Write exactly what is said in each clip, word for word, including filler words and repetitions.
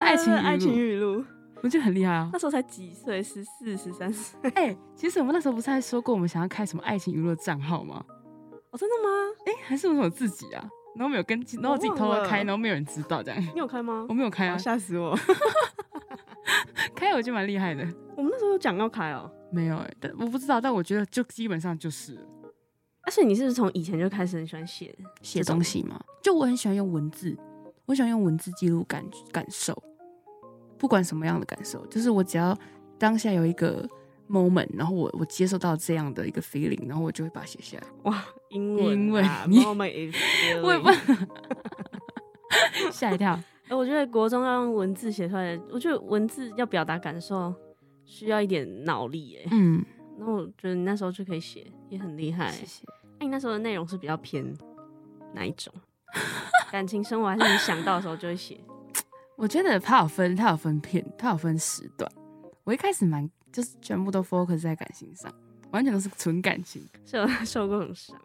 爱情爱情语录， 我觉得很厉害啊。 那时候才几岁，十四、十三岁。 哎、欸，其实我们那时候不是还说过我们想要开什么爱情娱乐账号吗？ 哦，真的吗？ 哎、欸，还是我自己啊？然后没有跟，然后我自己偷偷开，然后没有人知道这样。 你有开吗？ 我没有开啊， 吓死我！ 开我觉得蛮厉害的。 我们那时候有讲要开哦， 没有哎、欸，但我不知道，但我觉得就基本上就是了。 啊，所以你是不是从以前就开始很喜欢写写东西吗？就我很喜欢用文字，我喜欢用文字记录感感受，不管什么样的感受，就是我只要当下有一个 moment， 然后我我接受到这样的一个 feeling， 然后我就会把它写下来。 哇，英文、啊， 英文 moment is feeling， 我也不吓一跳。 我觉得国中要用文字写出来的，我觉得文字要表达感受需要一点脑力耶。 嗯， 然后我觉得你那时候就可以写，也很厉害。 谢谢。 那、欸、你那时候的内容是比较偏哪一种？感情生活还是你想到的时候就会写？ 我觉得它有分，它有分片，它有分时段。我一开始蛮就是全部都 focus 在感情上，完全都是纯感情， 受受过很伤。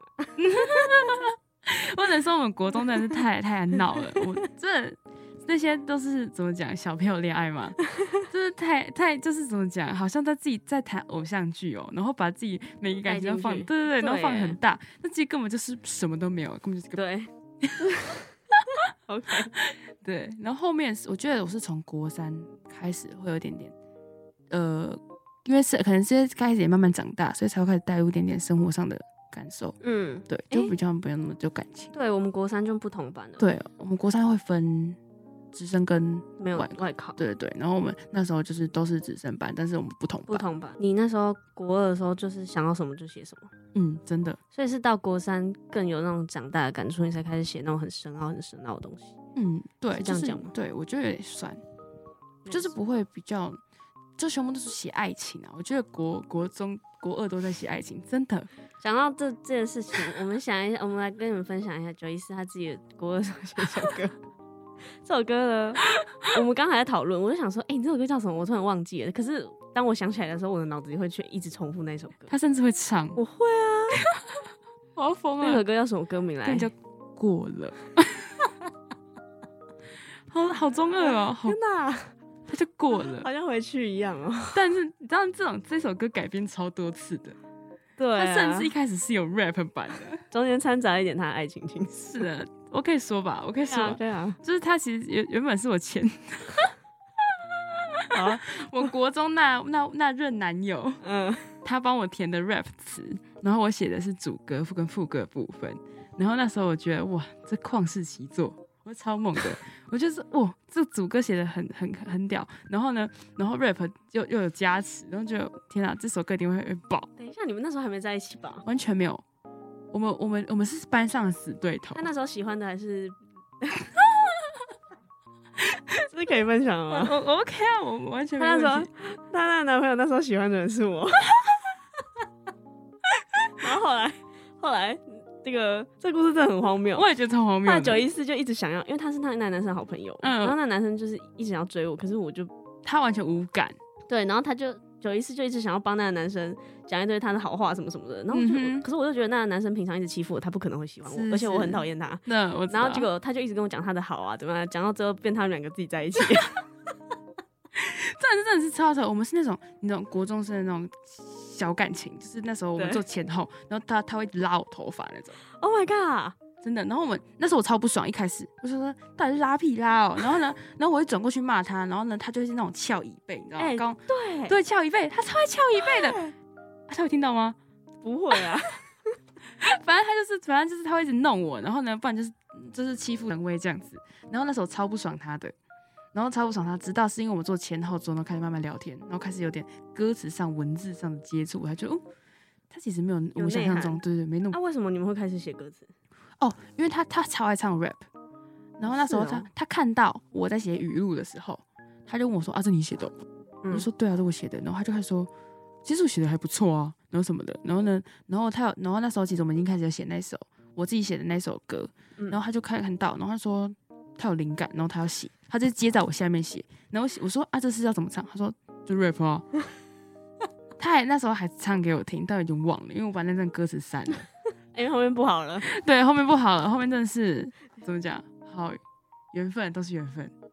或者说我们国中真的是太太闹了，我真的那些都是怎么讲小朋友恋爱嘛，就是太太就是怎么讲，好像在自己在谈偶像剧哦，然后把自己每个感情都放，对对对，然后放很大，那其实根本就是什么都没有，根本就是个对。OK， 对，然后后面我觉得我是从国三开始会有一点点，呃，因为是可能是开始也慢慢长大，所以才会开始带入一点点生活上的感受。嗯，对，就比较不用那么有感情。 对，我们国三就不同班了。 对，我们国三会分直升跟没有外考。 对对对，然后我们那时候就是都是直升班，但是我们不同班。 不同班。你那时候国二的时候就是想要什么就写什么。 嗯，真的。 所以是到国三更有那种长大的感触，你才开始写那种很深奥、很深奥的东西。 嗯，对， 是这样讲吗？ 就是、对，我觉得有点酸，就是不会比较，就全部都是写爱情啊。我觉得国国中、国二都在写爱情，真的。 讲到这这件事情，我们想一下，我们来跟你们分享一下九一四他自己的国二时候写一首歌。这首歌呢，我们刚才在讨论，我就想说，哎、欸，你这首歌叫什么？我突然忘记了。可是当我想起来的时候，我的脑子里会去一直重复那首歌。 他甚至会唱， 我会啊， 我要疯了。 那首歌叫什么歌名来？ 叫过了。好好中二哦！ 天哪， 他就过了， 好像回去一样哦。 但是你知道这种这首歌改编超多次的， 对、啊， 他甚至一开始是有 rap 版的， 中间掺杂一点他的爱情情是的，我可以说吧，我可以说， 对啊，啊就是他其实原原本是我前，好，我国中那那那任男友，嗯，他帮我填的 rap 词，然后我写的是主歌跟副歌的部分，然后那时候我觉得哇，这旷世奇作。我超猛的，我就是哇，这主歌写的很很很屌，然后呢，然后 rap 又又有加持，然后就天啊，这首歌一定会会爆。 等一下，你们那时候还没在一起吧？ 完全没有，我们我们我们是班上的死对头。 他那时候喜欢的还是，这是可以分享的吗？ 我我 OK 啊，我完全没有。他那时候，他那个男朋友那时候喜欢的人是我，然后后来后来。这个这个故事真的很荒谬， 我也觉得超荒谬。 后来九一四就一直想要，因为他是那那男生的好朋友，嗯，然后那男生就是一直想要追我，可是我就他完全无感， 对，然后他就九一四就一直想要帮那个男生讲一堆他的好话什么什么的，然后我就、嗯、可是我就觉得那个男生平常一直欺负我，他不可能会喜欢我， 是是而且我很讨厌他。 那我然后结果他就一直跟我讲他的好啊，怎么样，讲到最后变他们两个自己在一起。 真的是真的是超扯，我们是那种那种国中生的那种小感情，就是那时候我们坐前后，然后他他会拉我头发那种。 Oh my god！ 真的，然后我们那时候我超不爽，一开始我就说到底是拉屁拉哦，然后呢，然后我会转过去骂他，然后呢，他就是那种翘椅背，你知道吗？ 欸、 刚对对翘椅背，他超会翘椅背的，啊、他会听到吗？ 不会啊， 反正他就是，反正就是他会一直弄我，然后呢，不然就是就是欺负人威这样子，然后那时候超不爽他的。然后超不爽他，直到是因为我们坐前后桌，然后开始慢慢聊天，然后开始有点歌词上、文字上的接触，他就哦，他其实没有我们想象中，对对，没那么。 那、啊、为什么你们会开始写歌词？ 哦，因为他他超爱唱 rap， 然后那时候他、哦、他看到我在写语录的时候，他就问我说：“啊，这你写的？”嗯、我就说：“对啊，这我写的。”然后他就开始说：“其实我写的还不错啊。”然后什么的，然后呢，然后他有，然后那时候其实我们已经开始有写那首我自己写的那首歌，嗯、然后他就看看到，然后他说他有灵感，然后他要写。他就接在我下面写，然后我说啊，这是要怎么唱？他说就 rap 啊。他还那时候还唱给我听，但我已经忘了，因为我把那段歌词删了， 因为后面不好了。 对，后面不好了，后面真的是怎么讲？好，缘分都是缘分。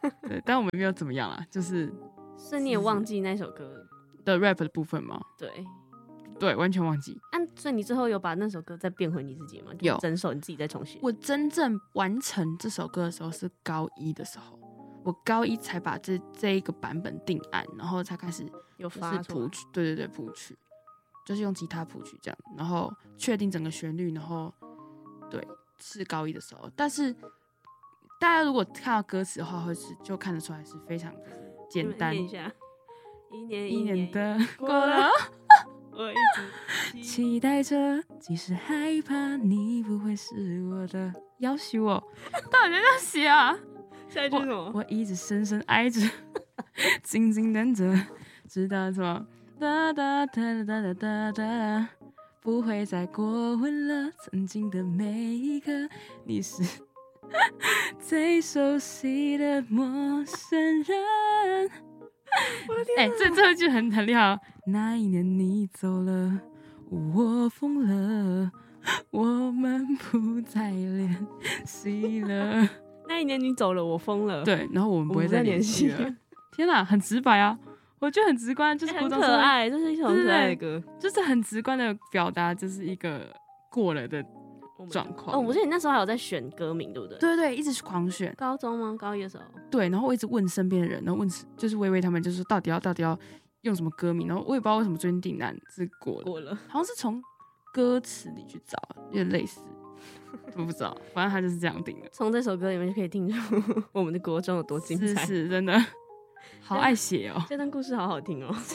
对，但我们没有怎么样啦，就是所以你也忘记那首歌的 rap 的部分吗？ 对对，完全忘记。 啊，所以你最后有把那首歌再变回你自己吗？ 有整首你自己再重写。 我真正完成这首歌的时候是高一的时候，我高一才把这这一个版本定案，然后才开始有发就是谱曲，对对对，谱曲就是用吉他谱曲这样，然后确定整个旋律，然后对是高一的时候，但是大家如果看到歌词的话，会是就看得出来是非常简单。 念一下，一年一年的过过了， 我一直期待着，即使害怕你不会是我的。要许我，到底在这写啊？ 下一句是什么？ 我一直深深爱着，静静等着，直到什么哒哒哒哒哒哒哒，不会再过问了。曾经的每一刻，你是最熟悉的陌生人。哎、欸，这最后一句很很厉害哦。那一年你走了，我疯了，我们不再联系了。 那一年你走了，我疯了。 对，然后我们不会再联系了。天哪，很直白啊！我觉得很直观，就是很可爱，这是一首很可爱的歌， 就是很直观的表达，就是一个过了的状况。 哦，我记得你那时候还有在选歌名，对不对？ 对对，一直狂选。 高中吗？高一的时候。 对，然后我一直问身边的人，然后问就是微微他们，就是到底要到底要用什么歌名，然后我也不知道为什么最近定案是过了， 过了， 好像是从歌词里去找，有点类似。我不知道，反正他就是这样定的。 从这首歌里面就可以听出我们的国中有多精彩， 是是真的，好爱写哦。 这段故事好好听哦。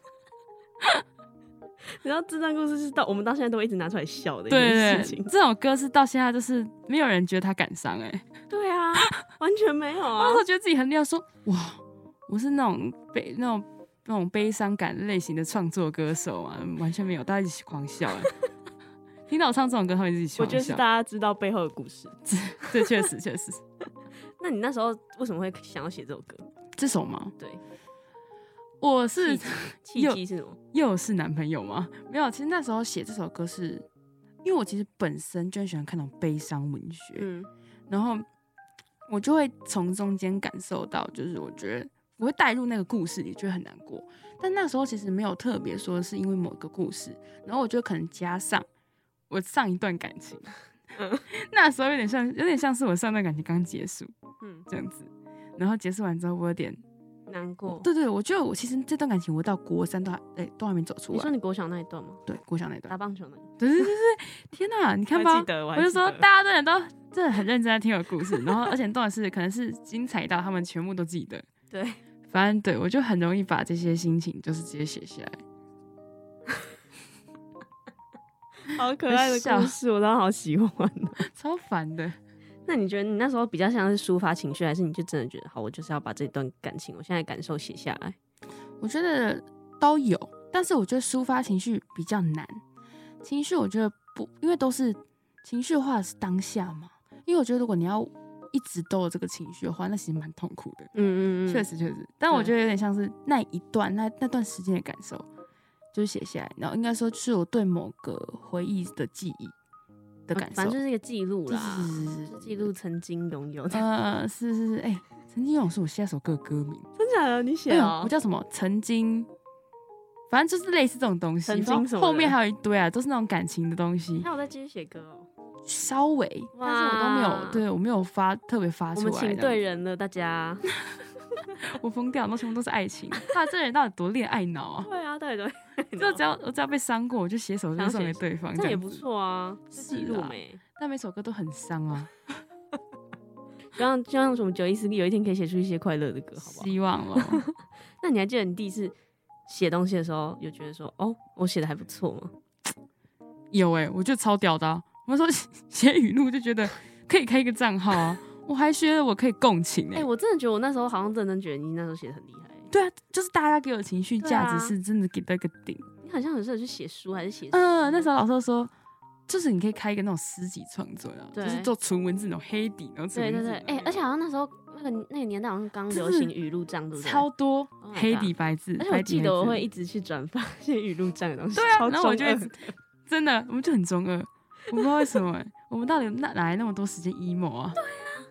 你知道这段故事是到我们到现在都会一直拿出来笑的一件事情。 对对对，这首歌是到现在就是没有人觉得他感伤哎、欸。 对啊，完全没有啊。 我都觉得自己很厉害，说哇，我是那种悲那种那种悲伤感类型的创作歌手啊，完全没有，大家一起狂笑哎、欸。听到我唱这种歌，他们一起狂笑。 我觉得是大家知道背后的故事。 这确实确实。 那你那时候为什么会想要写这首歌？ 这首吗？ 对， 我是契机是什么？ 又是男朋友吗？没有，其实那时候写这首歌是因为我其实本身就很喜欢看那种悲伤文学，嗯，然后我就会从中间感受到，就是我觉得我会带入那个故事里，觉得很难过。但那时候其实没有特别说是因为某个故事，然后我觉得可能加上我上一段感情，嗯，那时候有点像，有点像是我上段感情刚结束，嗯，这样子，然后结束完之后我有点难过。 对对，我觉得我其实这段感情我到国三都还哎、欸、都还没走出来。 你说你国小那一段吗？ 对，国小那一段打棒球那一段。 对对对对，天哪，你看吧，我, 我就说大家真的都真的很认真在听我故事，然后而且重点是可能是精彩到他们全部都记得。 对， 反正对我就很容易把这些心情就是直接写下来。 好可爱的故事，我真的好喜欢哦， 超烦的。 那你觉得你那时候比较像是抒发情绪，还是你就真的觉得好，我就是要把这段感情，我现在感受写下来？ 我觉得都有，但是我觉得抒发情绪比较难。情绪我觉得不，因为都是情绪化是当下嘛。因为我觉得如果你要一直都有这个情绪的话，那其实蛮痛苦的。嗯嗯嗯，确实确实。但我觉得有点像是那一段那那段时间的感受，就是写下来，然后应该说是我对某个回忆的记忆的感受， 反正就是一个记录啦， 是是是是， 记录曾经拥有的。 呃，是是是，哎、欸，曾经拥有是我下首歌的歌名， 真假的？你写啊、 欸？我叫什么？曾经，反正就是类似这种东西。 曾经什么？ 后面还有一堆啊，都是那种感情的东西。 那我再继续写歌哦。 稍微，但是我都没有，对我没有发特别发出来。 我们请对人了，大家。 我疯掉，那全部都是爱情。他这人到底多恋爱脑啊？ 对啊，到底多？ 就只要我只要被伤过，我就写首歌送给对方， 这也不错啊，记录没？ 但每首歌都很伤啊。 刚刚就像什么九一四有一天可以写出一些快乐的歌，好不好？ 希望咯。 那你还记得你第一次写东西的时候，有觉得说哦，我写的还不错吗？ 有哎、欸，我觉得超屌的、啊。我说写语录就觉得可以开一个账号啊，我还觉得我可以共情哎、 欸欸，我真的觉得我那时候好像认真觉得你那时候写的很厉害、欸。 对啊，就是大家给我情绪价值是真的给到一个顶。 啊、你好像很适合去写书还是写？ 嗯，那时候老师说，就是你可以开一个那种诗集创作啊，就是做纯文字那种黑底，然后纯文字。 对对对，哎、欸，而且好像那时候那个那个年代好像刚流行语录账，对不对？ 超多、oh、黑底白字， 而且我记得我会一直去转发一些语录账的东西。 对啊，然后我就会真的，我们就很中二。我不知道为什么、欸，我们到底哪哪来那么多时间 emo 啊？ 对啊，可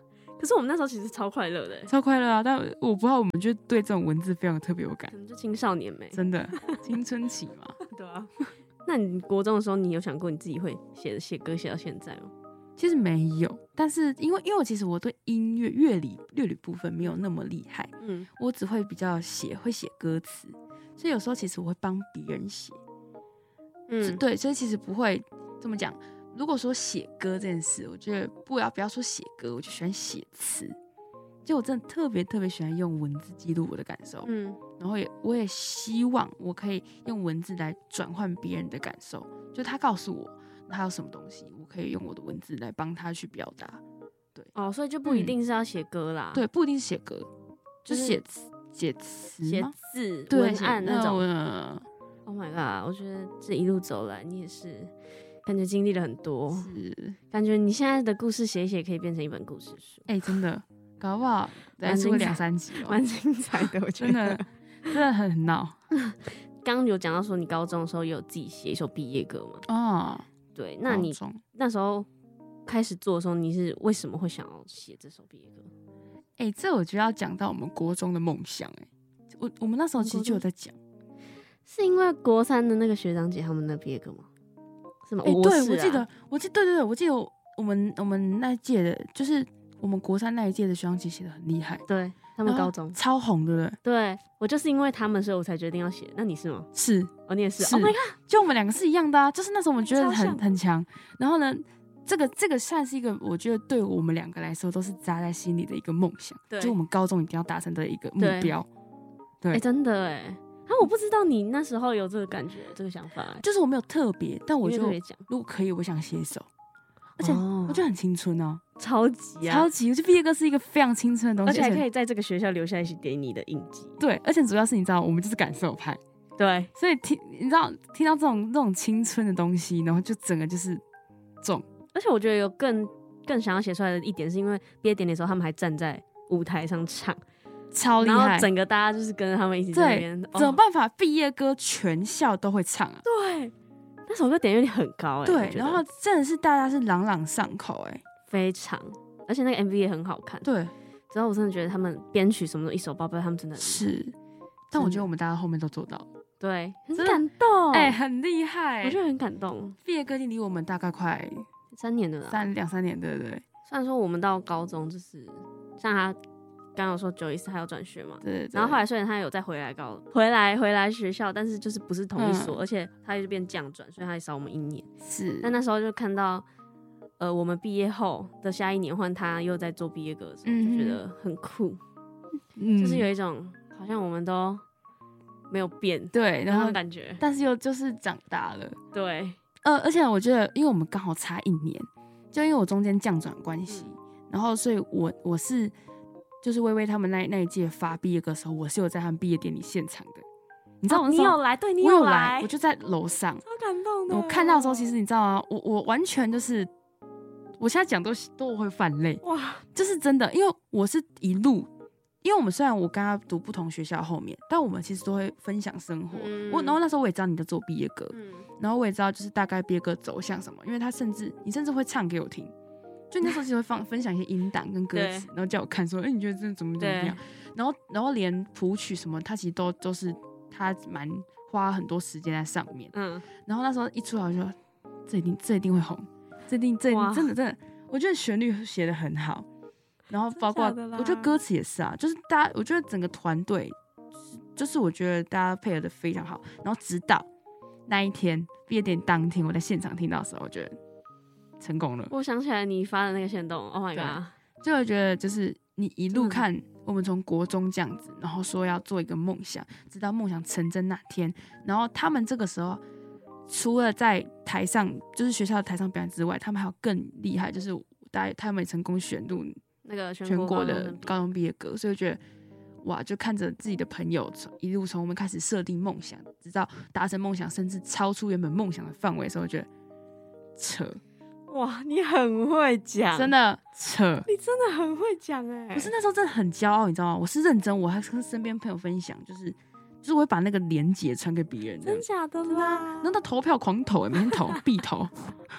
可是我们那时候其实超快乐的， 超快乐啊！但我不知道，我们就对这种文字非常特别有感， 可能就青少年没， 真的青春期嘛。 对啊。那你国中的时候，你有想过你自己会写写歌写到现在吗？ 其实没有，但是因为因为我其实我对音乐乐理乐理部分没有那么厉害，嗯，我只会比较写会写歌词，所以有时候其实我会帮别人写，嗯，对，所以其实不会这么讲。如果说写歌这件事，我觉得不要不要说写歌，我就喜欢写词。就我真的特别特别喜欢用文字记录我的感受，嗯，然后也我也希望我可以用文字来转换别人的感受，就他告诉我他有什么东西，我可以用我的文字来帮他去表达。对， 哦，所以就不一定是要写歌啦， 嗯，对，不一定是写歌，就是写词写词写字文案那种。Oh my god！ 我觉得这一路走来，你也是感觉经历了很多， 是感觉你现在的故事写一写可以变成一本故事书。 哎，欸，真的。搞不好来出两三集哦， 蛮精彩的，我觉得真的真的很闹。 刚刚有讲到说你高中的时候也有自己写一首毕业歌嘛？ 哦， 对，那你那时候开始做的时候，你是为什么会想要写这首毕业歌？ 哎，欸，这我觉得要讲到我们国中的梦想。哎，我我们那时候其实就有在讲， 是因为国三的那个学长姐他们的毕业歌吗？是吗？ 哎，欸，对， 啊， 我记得，我记得，对对对，我记得我们我们那届的，就是我们国三那一届的学长姐写的很厉害， 对他们高中超红的，对对，我就是因为他们，所以我才决定要写。那你是吗？ 是， 哦，你也是。 是 Oh my god！ 就我们两个是一样的啊，就是那时候我们觉得很很强。然后呢，这个这个算是一个，我觉得对我们两个来说都是扎在心里的一个梦想，对，就我们高中一定要达成的一个目标。对，哎， 欸，真的哎。啊，我不知道你那时候有这个感觉，这个想法， 就是我没有特别，但我就如果可以，我想写一首。而且我觉得很青春啊， 超级啊， 超级！我觉得毕业歌是一个非常青春的东西， 而且还可以在这个学校留下一些给你的印记。 对，而且主要是你知道，我们就是感受派， 对， 所以听你知道听到这种这种青春的东西，然后就整个就是中。 而且我觉得有更更想要写出来的一点，是因为毕业典礼的时候，他们还站在舞台上唱， 超厉害， 然后整个大家就是跟着他们一起在那边， 对，怎么办法？毕业歌全校都会唱啊， 对。那首歌点阅率很高哎， 对，然后真的是大家是朗朗上口哎， 非常，而且那个 M V 也很好看， 对。 然后我真的觉得他们编曲什么的一手包办，他们真的是，但我觉得我们大家后面都做到了， 对，很感动， 哎，很厉害， 我觉得很感动。 毕业歌已经离我们大概快三年了啦， 三两三年，对不对？ 虽然说我们到高中就是像他。刚刚有说九一四他有转学嘛， 对， 然后后来虽然他有再回来高回来回来学校，但是就是不是同一所，嗯，而且他就变降转，所以他也少我们一年。 是， 但那时候就看到，呃，我们毕业后的下一年换他又在做毕业歌的时候，嗯，就觉得很酷，嗯，就是有一种好像我们都没有变， 对，然后感觉， 但是又就是长大了， 对， 呃，而且我觉得，因为我们刚好差一年，就因为我中间降转关系，嗯，然后所以我我是。就是微微他们那那一届发毕业歌的时候，我是有在他们毕业典礼现场的。你知道我那时候， 哦，你有来，对，你有来， 我就在楼上， 超感动的。 我看到的时候，其实你知道吗？我我完全就是，我现在讲都都会泛泪，哇，就是真的，因为我是一路，因为我们虽然我跟他读不同学校后面，但我们其实都会分享生活。嗯，我然后那时候我也知道你在做毕业歌，嗯，然后我也知道就是大概毕业歌走向什么，因为他甚至你甚至会唱给我听。就那时候就会放分享一些音档跟歌词，然后叫我看说，哎，欸，你觉得这怎么怎么样？然后然后连谱曲什么，他其实都都是他蛮花很多时间在上面。嗯，然后那时候一出来我就说，这一定这一定会红，这一定这一定真的真的，我觉得旋律写得很好，然后包括我觉得歌词也是啊，就是大家我觉得整个团队，就是我觉得大家配合的非常好，然后直到那一天毕业典礼当天，我在现场听到的时候，我觉得。成功了， 我想起来你发的那个限动 ，Oh my god！ 就会觉得就是你一路看我们从国中这样子，然后说要做一个梦想，直到梦想成真那天，然后他们这个时候除了在台上，就是学校的台上表演之外，他们还有更厉害，就是大家他们也成功选入那个全国的高中毕业歌，所以我觉得哇，就看着自己的朋友一路从我们开始设定梦想，直到达成梦想，甚至超出原本梦想的范围的时候，我觉得扯。 哇，你很会讲， 真的扯， 你真的很会讲哎！ 我是那时候真的很骄傲，你知道吗？我是认真，我还跟身边朋友分享，就是就是我会把那个连结传给别人， 真假的啦？ 然后他投票狂投，每天投必投，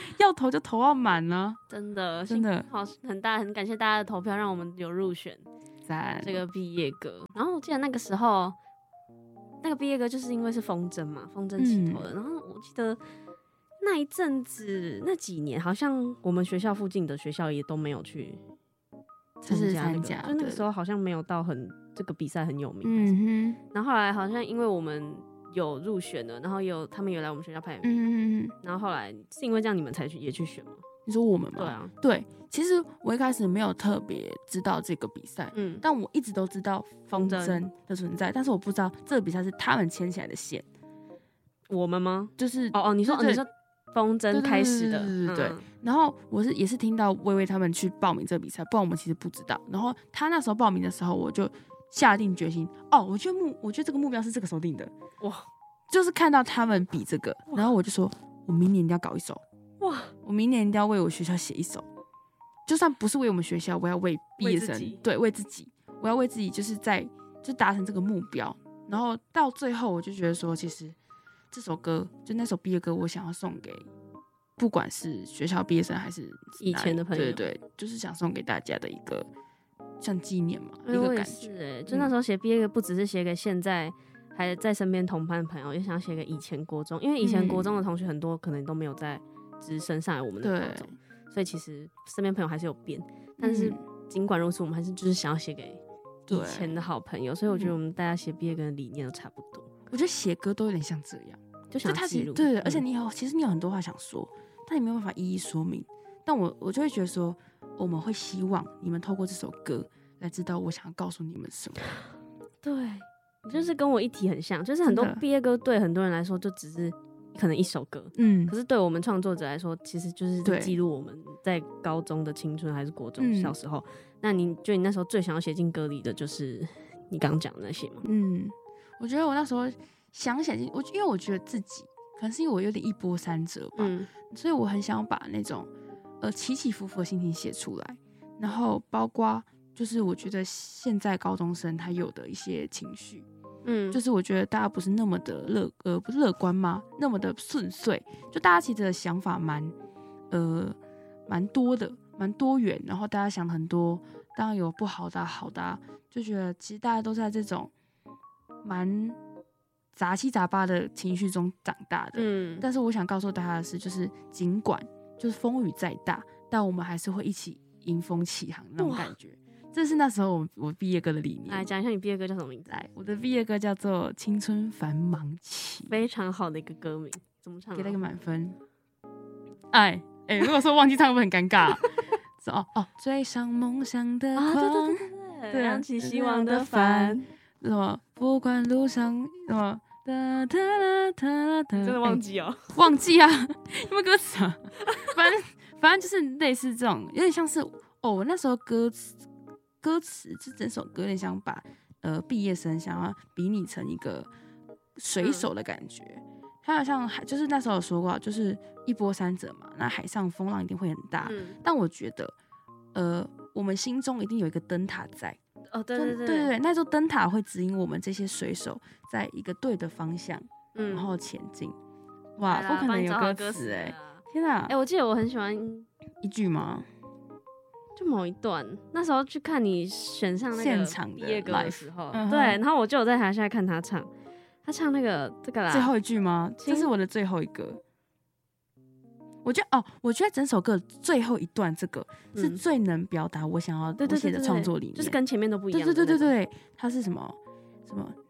要投就投到满呢， 真的真的好很大，很感谢大家的投票，让我们有入选这个毕业歌。然后我记得那个时候，那个毕业歌就是因为是风筝嘛，风筝起头的。嗯、然后我记得那一阵子那几年，好像我们学校附近的学校也都没有去参加、那個， 加就那个时候好像没有到很这个比赛很有名。 嗯哼。 然后后来好像因为我们有入选了，然后有他们有来我们学校拍 M V，嗯嗯，然后后来是因为这样你们才去也去选吗？ 你说我们吗？ 对啊， 对，其实我一开始没有特别知道这个比赛，嗯，但我一直都知道风筝的存在，但是我不知道这个比赛是他们牵起来的线。 我们吗？ 就是哦哦，你说你说风筝开始的， 对对对对、嗯、然后我是也是听到微微他们去报名这个比赛，不然我们其实不知道。然后他那时候报名的时候，我就下定决心，哦，我觉得目我觉得这个目标是这个时候定的，哇，就是看到他们比这个，然后我就说，我明年一定要搞一首。哇！我明年一定要为我学校写一首，就算不是为我们学校，我要为毕业生，对，为自己，我要为自己，就是在就达成这个目标。然后到最后，我就觉得说，其实这首歌，就那首毕业歌，我想要送给不管是学校毕业生还是以前的朋友， 对对，就是想送给大家的一个像纪念嘛， 一个感觉。哎、欸，就那时候写毕业歌，不只是写给现在还在身边同班的朋友，也想写给以前国中，因为以前国中的同学很多可能都没有在直升上来我们的高中，所以其实身边朋友还是有变，但是尽管如此，我们还是就是想要写给以前的好朋友，所以我觉得我们大家写毕业歌的理念都差不多。 我觉得写歌都有点像这样， 就想记录， 对，而且你有、嗯、其实你有很多话想说，但你没有办法一一说明。但我我就会觉得说，我们会希望你们透过这首歌来知道我想要告诉你们什么。 对，你就是跟我一题很像，就是很多毕业歌对很多人来说就只是可能一首歌，嗯，可是对我们创作者来说，其实就是在记录我们在高中的青春还是国中小时候。嗯、那你觉得你那时候最想要写进歌里的就是你刚刚讲的那些吗？ 嗯，我觉得我那时候想写进，我因为我觉得自己可能是因为我有点一波三折吧，嗯、所以我很想把那种呃起起伏伏的心情写出来，然后包括就是我觉得现在高中生他有的一些情绪。嗯，就是我觉得大家不是那么的乐，呃，不是乐观吗？那么的顺遂，就大家其实的想法蛮，呃，蛮多的，蛮多元。然后大家想很多，当然有不好的、好的，就觉得其实大家都在这种蛮杂七杂八的情绪中长大的。嗯，但是我想告诉大家的是，就是尽管就是风雨再大，但我们还是会一起迎风起航那种感觉。这是那时候 我, 我毕业歌的理念。 来讲一下你毕业歌叫什么名字？ 来，我的毕业歌叫做《青春繁忙期》， 非常好的一个歌名，怎么唱？ 给了一个满分。哎哎、欸，如果说忘记唱会很尴尬。哦哦，追上梦想的狂，啊、对对对对对，扬起希望的帆， 什么不管路上什么哒哒哒哒哒， 你真的忘记哦？ 欸、忘记啊？有没有歌词啊？反正反正就是类似这种，有点像是哦，我那时候歌词。歌词这整首歌有点想把呃毕业生想要比拟成一个水手的感觉，它好像海，就是那时候有说过，就是一波三折嘛，那海上风浪一定会很大，嗯、但我觉得呃我们心中一定有一个灯塔在， 哦对对对对对，那座灯塔会指引我们这些水手在一个对的方向，嗯、然后前进。哇，不可能有歌词哎、欸！天哪， 哎、欸，我记得我很喜欢一句吗？ 就某一段，那时候去看你选上那个毕业歌的时候，对，然后我就有在台下看他唱，他唱那个这个啦， 最后一句吗？这是我的最后一个。我觉得哦，我觉得整首歌最后一段这个是最能表达我想要我写的创作理念， 就是跟前面都不一样。 对对对对对，它是什么什么？